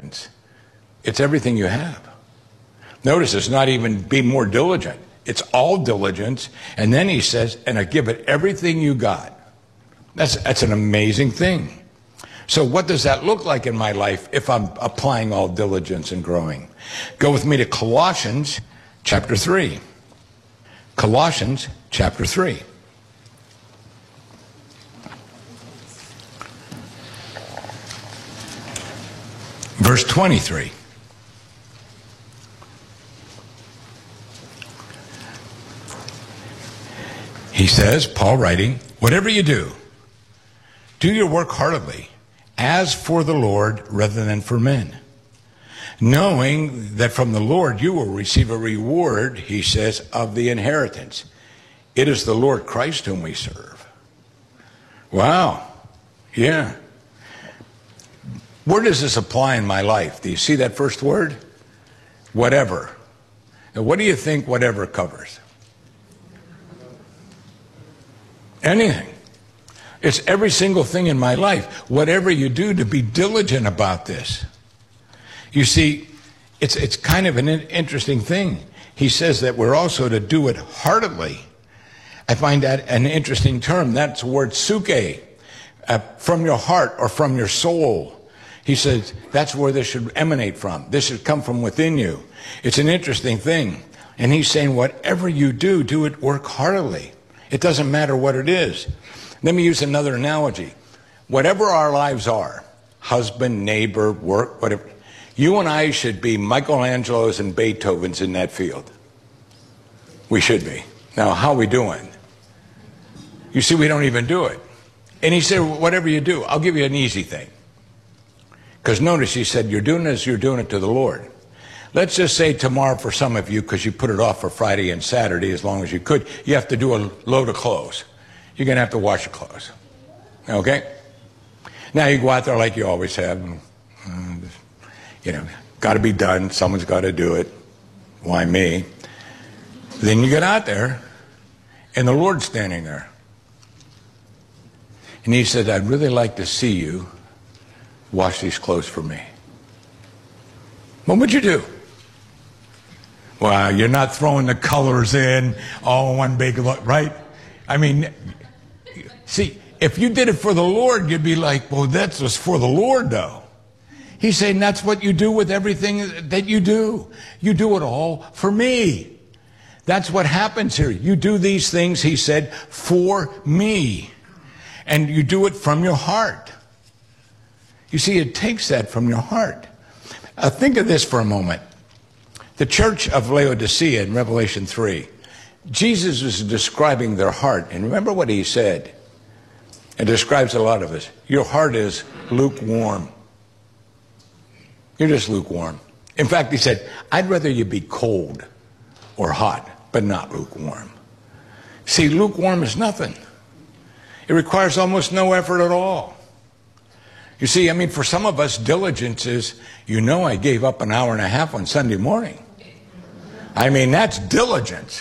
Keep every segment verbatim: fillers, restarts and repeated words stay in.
inheritance. It's everything you have. Notice it's not even be more diligent. It's all diligence. And then he says, and I give it everything you got. That's, that's an amazing thing. So what does that look like in my life if I'm applying all diligence and growing? Go with me to Colossians chapter three. Colossians chapter three. Verse twenty-three. He says, Paul writing, whatever you do, do your work heartily, as for the Lord rather than for men, knowing that from the Lord you will receive a reward, he says, of the inheritance. It is the Lord Christ whom we serve. Wow. Yeah. Where does this apply in my life? Do you see that first word? Whatever. Now, what do you think whatever covers? Anything. It's every single thing in my life. Whatever you do, to be diligent about this. You see, it's it's kind of an interesting thing. He says that we're also to do it heartily. I find that an interesting term. That's the word suke, uh, from your heart or from your soul. He says that's where this should emanate from. This should come from within you. It's an interesting thing. And he's saying whatever you do, do it work heartily. It doesn't matter what it is. Let me use another analogy. Whatever our lives are, husband, neighbor, work, whatever, you and I should be Michelangelo's and Beethoven's in that field. We should be. Now, how are we doing? You see, we don't even do it. And he said, whatever you do, I'll give you an easy thing. Because notice he said, you're doing this, you're doing it to the Lord. Let's just say tomorrow for some of you, because you put it off for Friday and Saturday as long as you could, you have to do a load of clothes. You're going to have to wash your clothes. Okay? Now you go out there like you always have. Uh, you know, got to be done. Someone's got to do it. Why me? Then you get out there, and the Lord's standing there. And he said, I'd really like to see you wash these clothes for me. What would you do? Well, you're not throwing the colors in, all one big, right? I mean, see, if you did it for the Lord, you'd be like, well, that's just for the Lord, though. He's saying that's what you do with everything that you do. You do it all for me. That's what happens here. You do these things, he said, for me. And you do it from your heart. You see, it takes that from your heart. Uh, think of this for a moment. The church of Laodicea in Revelation three, Jesus was describing their heart. And remember what he said. It describes a lot of us. Your heart is lukewarm. You're just lukewarm. In fact, he said, I'd rather you be cold or hot, but not lukewarm. See, lukewarm is nothing. It requires almost no effort at all. You see, I mean, for some of us, diligence is, you know, I gave up an hour and a half on Sunday morning. I mean, that's diligence.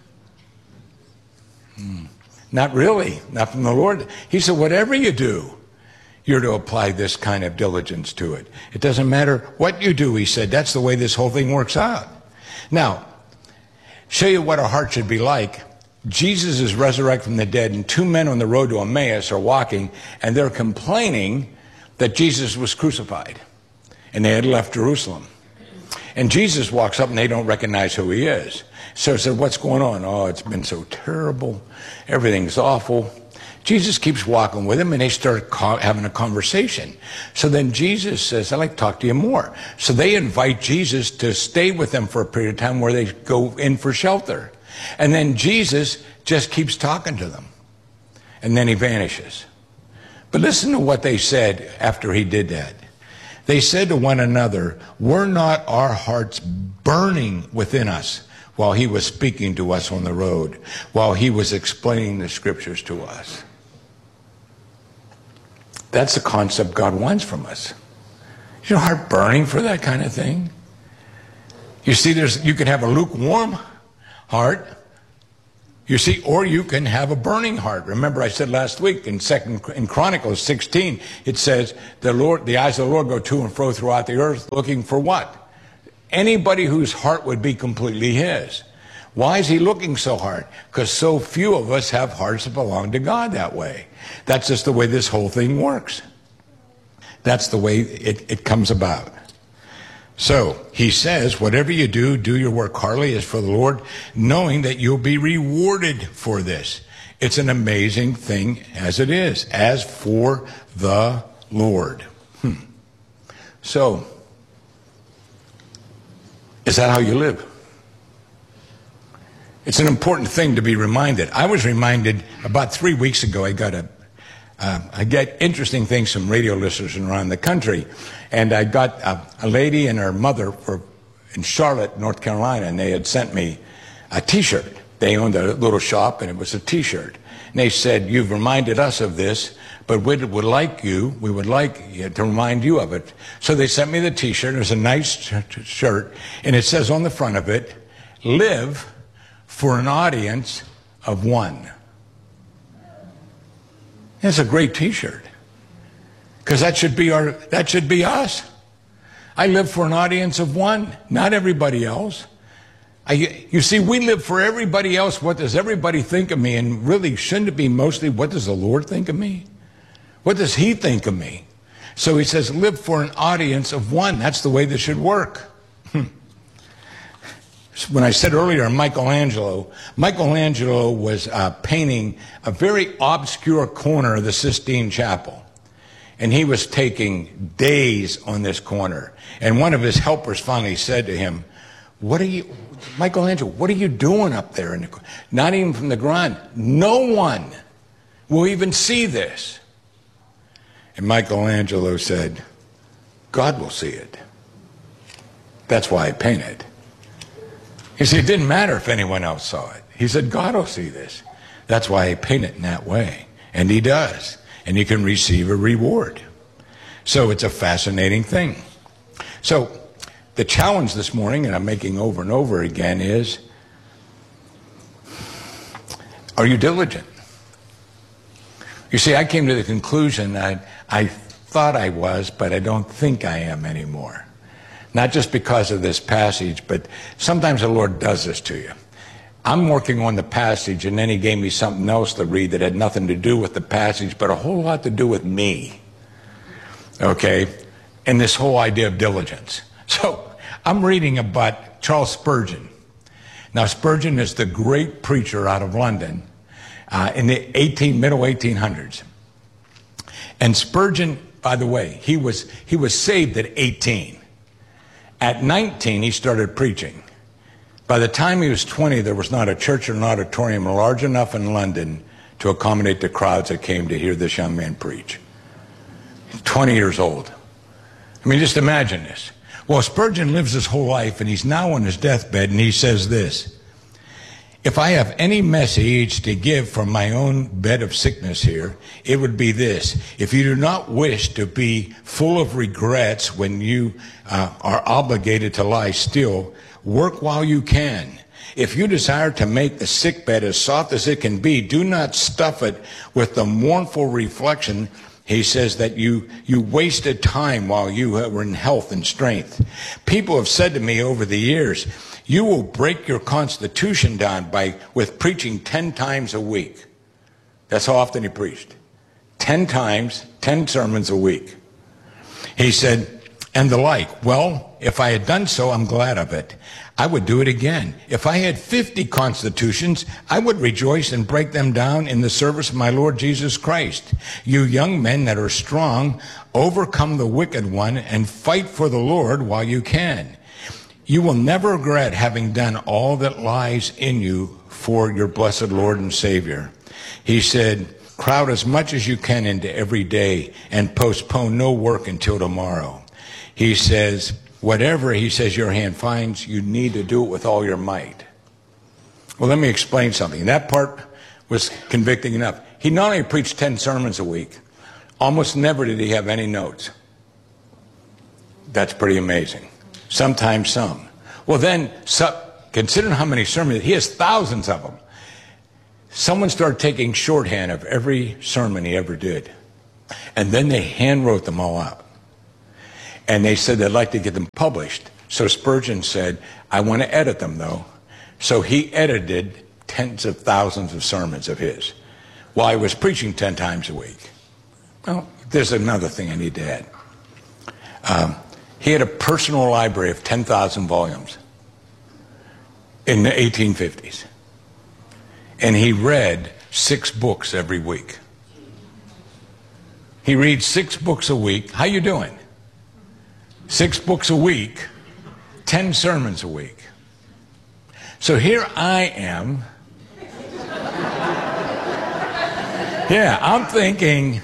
Hmm. Not really, not from the Lord. He said, whatever you do, you're to apply this kind of diligence to it. It doesn't matter what you do, he said. That's the way this whole thing works out. Now, show you what our heart should be like. Jesus is resurrected from the dead, and two men on the road to Emmaus are walking, and they're complaining that Jesus was crucified, and they had left Jerusalem. And Jesus walks up, and they don't recognize who he is. So I said, what's going on? Oh, it's been so terrible. Everything's awful. Jesus keeps walking with him, and they start having a conversation. So then Jesus says, I'd like to talk to you more. So they invite Jesus to stay with them for a period of time where they go in for shelter. And then Jesus just keeps talking to them. And then he vanishes. But listen to what they said after he did that. They said to one another, were not our hearts burning within us while he was speaking to us on the road, while he was explaining the scriptures to us? That's the concept God wants from us. Is your heart burning for that kind of thing? You see, there's you can have a lukewarm heart. You see, or you can have a burning heart. Remember I said last week in Second in Chronicles sixteen, it says, the Lord, the eyes of the Lord go to and fro throughout the earth looking for what? Anybody whose heart would be completely his. Why is he looking so hard? Because so few of us have hearts that belong to God that way. That's just the way this whole thing works. That's the way it, it comes about. So he says, whatever you do, do your work heartily as for the Lord, knowing that you'll be rewarded for this. It's an amazing thing as it is, as for the Lord. Hmm. So, is that how you live? It's an important thing to be reminded. I was reminded about three weeks ago, I got a Uh, I get interesting things from radio listeners around the country. And I got a, a lady and her mother for, in Charlotte, North Carolina, and they had sent me a T-shirt. They owned a little shop, and it was a T-shirt. And they said, you've reminded us of this, but we would like you, we would like you to remind you of it. So they sent me the T-shirt. It was a nice shirt, and it says on the front of it, live for an audience of one. It's a great T-shirt, because that should be our, that should be us. I live for an audience of one, not everybody else. I, you see, we live for everybody else. What does everybody think of me? And really, shouldn't it be mostly, what does the Lord think of me? What does he think of me? So he says, live for an audience of one. That's the way this should work. When I said earlier, Michelangelo, Michelangelo was uh, painting a very obscure corner of the Sistine Chapel. And he was taking days on this corner. And one of his helpers finally said to him, what are you, Michelangelo, what are you doing up there? In the, not even from the ground. No one will even see this. And Michelangelo said, God will see it. That's why I paint it. He said, it didn't matter if anyone else saw it. He said, God will see this. That's why I paint it in that way. And he does. And you can receive a reward. So it's a fascinating thing. So the challenge this morning, and I'm making over and over again, is, are you diligent? You see, I came to the conclusion that I thought I was, but I don't think I am anymore. Not just because of this passage, but sometimes the Lord does this to you. I'm working on the passage, and then he gave me something else to read that had nothing to do with the passage, but a whole lot to do with me. Okay? And this whole idea of diligence. So, I'm reading about Charles Spurgeon. Now, Spurgeon is the great preacher out of London uh, in the eighteen, middle eighteen hundreds. And Spurgeon, by the way, he was, he was saved at eighteen. At nineteen, he started preaching. By the time he was twenty, there was not a church or an auditorium large enough in London to accommodate the crowds that came to hear this young man preach. twenty years old. I mean, just imagine this. Well, Spurgeon lives his whole life, and he's now on his deathbed, and he says this, if I have any message to give from my own bed of sickness here, it would be this. If you do not wish to be full of regrets when you uh, are obligated to lie still, work while you can. If you desire to make the sickbed as soft as it can be, do not stuff it with the mournful reflection, he says, that you, you wasted time while you were in health and strength. People have said to me over the years, you will break your constitution down by with preaching ten times a week. That's how often he preached. Ten times, ten sermons a week. He said, and the like. Well, if I had done so, I'm glad of it. I would do it again. If I had fifty constitutions, I would rejoice and break them down in the service of my Lord Jesus Christ. You young men that are strong, overcome the wicked one and fight for the Lord while you can. You will never regret having done all that lies in you for your blessed Lord and Savior. He said, crowd as much as you can into every day and postpone no work until tomorrow. He says, whatever, he says, your hand finds, you need to do it with all your might. Well, let me explain something. That part was convicting enough. He not only preached ten sermons a week, almost never did he have any notes. That's pretty amazing. Sometimes some. Well then, so, consider how many sermons, he has thousands of them. someone started taking shorthand of every sermon he ever did. And then they hand wrote them all out. And they said they'd like to get them published. So Spurgeon said, I want to edit them, though. So he edited tens of thousands of sermons of his while he was preaching ten times a week. Well, there's another thing I need to add. Um, he had a personal library of ten thousand volumes in the eighteen fifties. And he read six books every week. He reads six books a week. How you doing? Six books a week, ten sermons a week. So here I am. Yeah, I'm thinking,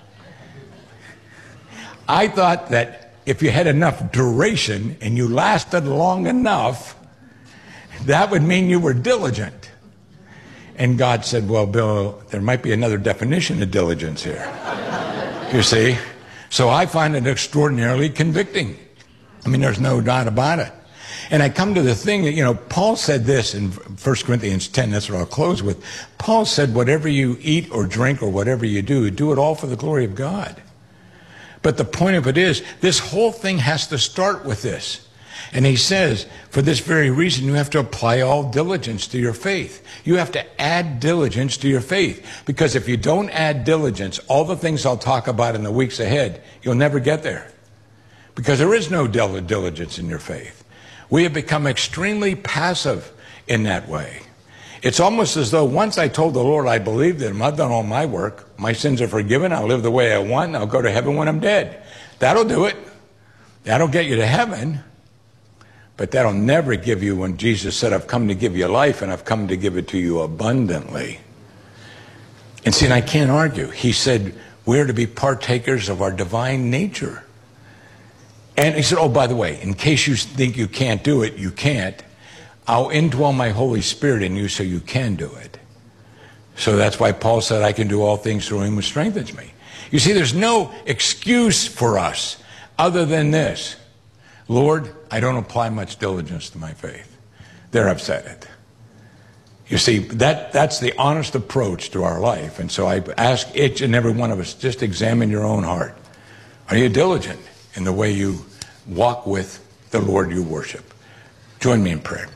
I thought that if you had enough duration and you lasted long enough, that would mean you were diligent. And God said, well, Bill, there might be another definition of diligence here. You see? So I find it extraordinarily convicting. I mean, there's no doubt about it. And I come to the thing that, you know, Paul said this in First Corinthians ten, that's what I'll close with. Paul said, whatever you eat or drink or whatever you do, do it all for the glory of God. But the point of it is, this whole thing has to start with this. And he says, for this very reason, you have to apply all diligence to your faith. You have to add diligence to your faith. Because if you don't add diligence, all the things I'll talk about in the weeks ahead, you'll never get there. Because there is no diligence in your faith. We have become extremely passive in that way. It's almost as though once I told the Lord I believed in him, I've done all my work, my sins are forgiven, I'll live the way I want, and I'll go to heaven when I'm dead. That'll do it. That'll get you to heaven. But that'll never give you, when Jesus said, I've come to give you life and I've come to give it to you abundantly. And see, and I can't argue. He said, we're to be partakers of our divine nature. And he said, oh, by the way, in case you think you can't do it, you can't. I'll indwell my Holy Spirit in you so you can do it. So that's why Paul said, I can do all things through him who strengthens me. You see, there's no excuse for us other than this. Lord, I don't apply much diligence to my faith. There I've said it. You see, that, that's the honest approach to our life. And so I ask each and every one of us, just examine your own heart. Are you diligent in the way you walk with the Lord you worship? Join me in prayer.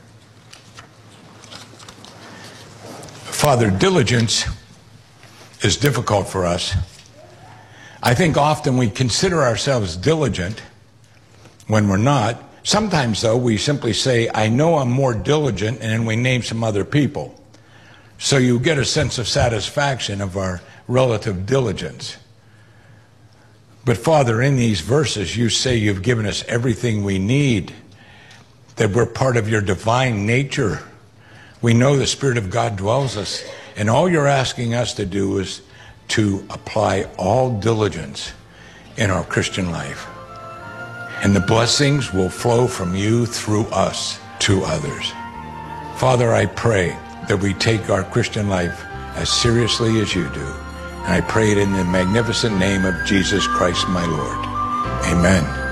Father, diligence is difficult for us. I think often we consider ourselves diligent when we're not. Sometimes, though, we simply say, I know I'm more diligent, and then we name some other people. So you get a sense of satisfaction of our relative diligence. But Father, in these verses, you say you've given us everything we need, that we're part of your divine nature. We know the Spirit of God dwells us, and all you're asking us to do is to apply all diligence in our Christian life. And the blessings will flow from you through us to others. Father, I pray that we take our Christian life as seriously as you do. And I pray it in the magnificent name of Jesus Christ, my Lord. Amen.